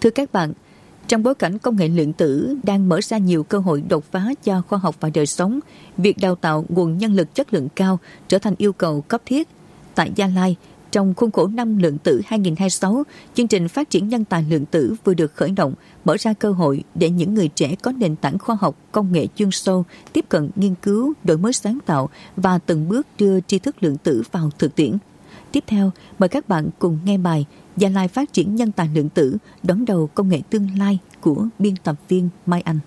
Thưa các bạn, trong bối cảnh công nghệ lượng tử đang mở ra nhiều cơ hội đột phá cho khoa học và đời sống, việc đào tạo nguồn nhân lực chất lượng cao trở thành yêu cầu cấp thiết. Tại Gia Lai, trong khuôn khổ năm lượng tử 2026, chương trình phát triển nhân tài lượng tử vừa được khởi động, mở ra cơ hội để những người trẻ có nền tảng khoa học, công nghệ chuyên sâu tiếp cận nghiên cứu, đổi mới sáng tạo và từng bước đưa tri thức lượng tử vào thực tiễn. Tiếp theo, mời các bạn cùng nghe bài Gia Lai phát triển nhân tài lượng tử, đón đầu công nghệ tương lai của biên tập viên Mai Anh.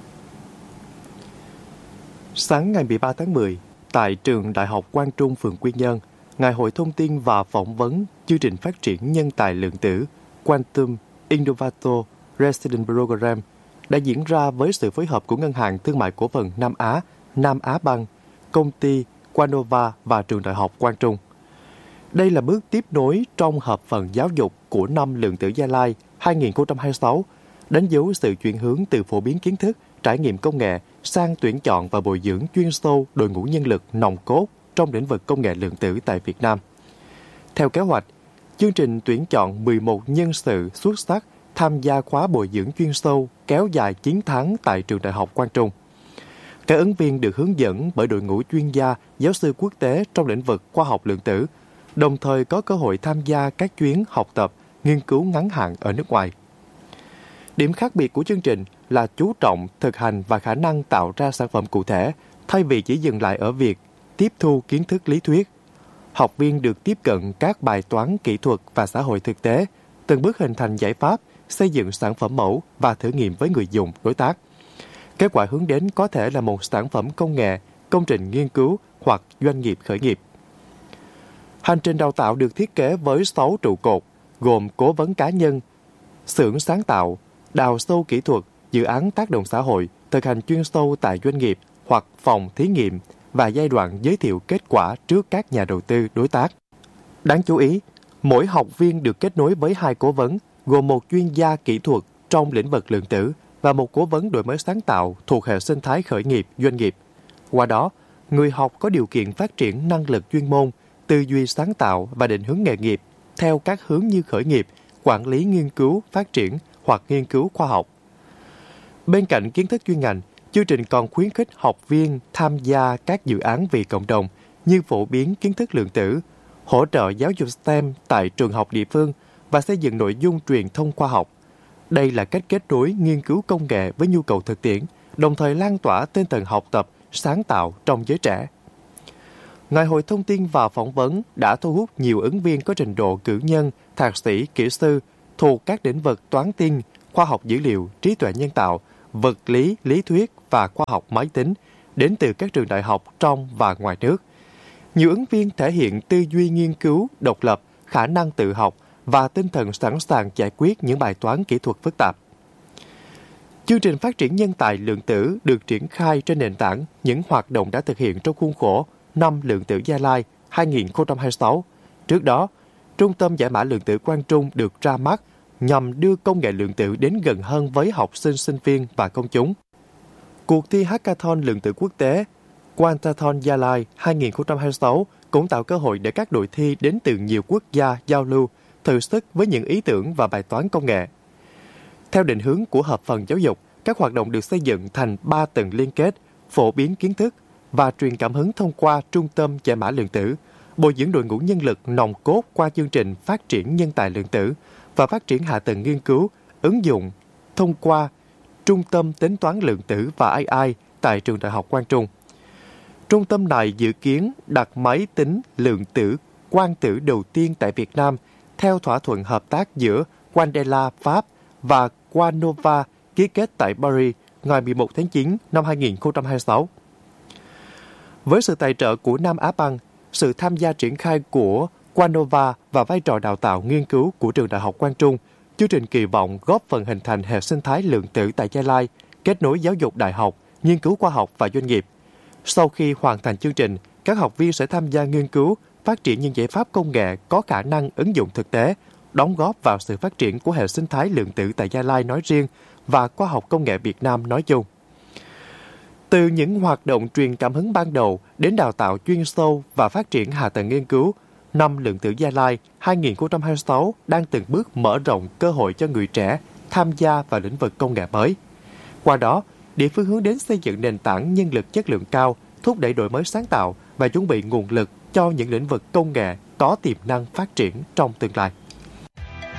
Sáng ngày 13 tháng 10, tại trường Đại học Quang Trung, phường Quy Nhơn, Ngày hội thông tin và phỏng vấn chương trình phát triển nhân tài lượng tử Quantum Innovator Resident Program đã diễn ra với sự phối hợp của Ngân hàng Thương mại Cổ phần Nam Á Bank, công ty Quanova và trường Đại học Quang Trung. Đây là bước tiếp nối trong hợp phần giáo dục của năm lượng tử Gia Lai 2026, đánh dấu sự chuyển hướng từ phổ biến kiến thức, trải nghiệm công nghệ sang tuyển chọn và bồi dưỡng chuyên sâu đội ngũ nhân lực nòng cốt trong lĩnh vực công nghệ lượng tử tại Việt Nam. Theo kế hoạch, chương trình tuyển chọn 11 nhân sự xuất sắc tham gia khóa bồi dưỡng chuyên sâu kéo dài 9 tháng tại trường Đại học Quang Trung. Các ứng viên được hướng dẫn bởi đội ngũ chuyên gia, giáo sư quốc tế trong lĩnh vực khoa học lượng tử, đồng thời có cơ hội tham gia các chuyến học tập, nghiên cứu ngắn hạn ở nước ngoài. Điểm khác biệt của chương trình là chú trọng thực hành và khả năng tạo ra sản phẩm cụ thể, thay vì chỉ dừng lại ở việc tiếp thu kiến thức lý thuyết. Học viên được tiếp cận các bài toán kỹ thuật và xã hội thực tế, từng bước hình thành giải pháp, xây dựng sản phẩm mẫu và thử nghiệm với người dùng, đối tác. Kết quả hướng đến có thể là một sản phẩm công nghệ, công trình nghiên cứu hoặc doanh nghiệp khởi nghiệp. Hành trình đào tạo được thiết kế với 6 trụ cột, gồm cố vấn cá nhân, xưởng sáng tạo, đào sâu kỹ thuật, dự án tác động xã hội, thực hành chuyên sâu tại doanh nghiệp hoặc phòng thí nghiệm và giai đoạn giới thiệu kết quả trước các nhà đầu tư đối tác. Đáng chú ý, mỗi học viên được kết nối với 2 cố vấn, gồm một chuyên gia kỹ thuật trong lĩnh vực lượng tử và một cố vấn đổi mới sáng tạo thuộc hệ sinh thái khởi nghiệp doanh nghiệp. Qua đó, người học có điều kiện phát triển năng lực chuyên môn, tư duy sáng tạo và định hướng nghề nghiệp theo các hướng như khởi nghiệp, quản lý nghiên cứu, phát triển hoặc nghiên cứu khoa học. Bên cạnh kiến thức chuyên ngành, chương trình còn khuyến khích học viên tham gia các dự án vì cộng đồng như phổ biến kiến thức lượng tử, hỗ trợ giáo dục STEM tại trường học địa phương và xây dựng nội dung truyền thông khoa học. Đây là cách kết nối nghiên cứu công nghệ với nhu cầu thực tiễn, đồng thời lan tỏa tinh thần học tập, sáng tạo trong giới trẻ. Ngày hội thông tin và phỏng vấn đã thu hút nhiều ứng viên có trình độ cử nhân, thạc sĩ, kỹ sư thuộc các lĩnh vực toán tin, khoa học dữ liệu, trí tuệ nhân tạo, vật lý, lý thuyết và khoa học máy tính đến từ các trường đại học trong và ngoài nước. Nhiều ứng viên thể hiện tư duy nghiên cứu, độc lập, khả năng tự học và tinh thần sẵn sàng giải quyết những bài toán kỹ thuật phức tạp. Chương trình phát triển nhân tài lượng tử được triển khai trên nền tảng những hoạt động đã thực hiện trong khuôn khổ năm lượng tử Gia Lai 2026. Trước đó, Trung tâm Giải mã lượng tử Quang Trung được ra mắt nhằm đưa công nghệ lượng tử đến gần hơn với học sinh, sinh viên và công chúng. Cuộc thi Hackathon lượng tử quốc tế Quantathon Gia Lai 2026 cũng tạo cơ hội để các đội thi đến từ nhiều quốc gia giao lưu, thử sức với những ý tưởng và bài toán công nghệ. Theo định hướng của hợp phần giáo dục, các hoạt động được xây dựng thành 3 tầng liên kết, phổ biến kiến thức và truyền cảm hứng thông qua Trung tâm Giải mã lượng tử, bồi dưỡng đội ngũ nhân lực nòng cốt qua chương trình phát triển nhân tài lượng tử và phát triển hạ tầng nghiên cứu, ứng dụng thông qua Trung tâm Tính toán lượng tử và AI tại trường Đại học Quang Trung. Trung tâm này dự kiến đặt máy tính lượng tử quang tử đầu tiên tại Việt Nam theo thỏa thuận hợp tác giữa Quandela Pháp và Quanova ký kết tại Paris ngày 11 tháng 9 năm 2026. Với sự tài trợ của Nam Á Bank, sự tham gia triển khai của Quanova và vai trò đào tạo nghiên cứu của trường Đại học Quang Trung, chương trình kỳ vọng góp phần hình thành hệ sinh thái lượng tử tại Gia Lai, kết nối giáo dục đại học, nghiên cứu khoa học và doanh nghiệp. Sau khi hoàn thành chương trình, các học viên sẽ tham gia nghiên cứu, phát triển những giải pháp công nghệ có khả năng ứng dụng thực tế, đóng góp vào sự phát triển của hệ sinh thái lượng tử tại Gia Lai nói riêng và khoa học công nghệ Việt Nam nói chung. Từ những hoạt động truyền cảm hứng ban đầu đến đào tạo chuyên sâu và phát triển hạ tầng nghiên cứu, năm lượng tử Gia Lai 2026 đang từng bước mở rộng cơ hội cho người trẻ tham gia vào lĩnh vực công nghệ mới. Qua đó, địa phương hướng đến xây dựng nền tảng nhân lực chất lượng cao, thúc đẩy đổi mới sáng tạo và chuẩn bị nguồn lực cho những lĩnh vực công nghệ có tiềm năng phát triển trong tương lai.